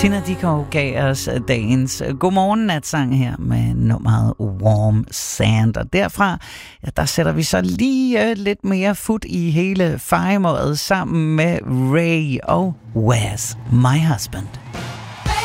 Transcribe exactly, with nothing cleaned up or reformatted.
Tina Dickow gav os dagens godmorgen natsang her med nummeret Warm Sand. Og derfra, ja, der sætter vi så lige lidt mere fut i hele fejmåret sammen med Ray og Where's My Husband.